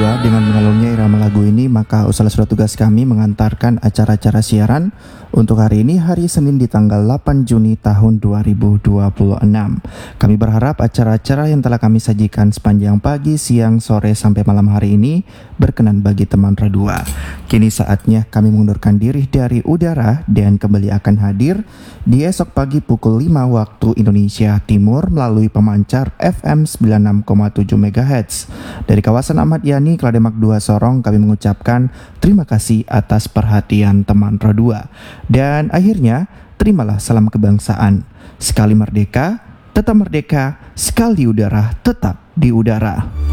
2 dengan mengalunnya irama lagu ini, maka sudah tugas kami mengantarkan acara-acara siaran untuk hari ini, hari Senin di tanggal 8 Juni tahun 2026. Kami berharap acara-acara yang telah kami sajikan sepanjang pagi, siang, sore, sampai malam hari ini berkenan bagi teman Radua. Kini saatnya kami mengundurkan diri dari udara dan kembali akan hadir di esok pagi pukul 5 waktu Indonesia Timur melalui pemancar FM 96,7 MHz. Dari kawasan Ahmad Yani, Klademak 2 Sorong, kami mengucapkan terima kasih atas perhatian teman Radua. Dan akhirnya, terimalah salam kebangsaan. Sekali merdeka, tetap merdeka. Sekali udara, tetap di udara.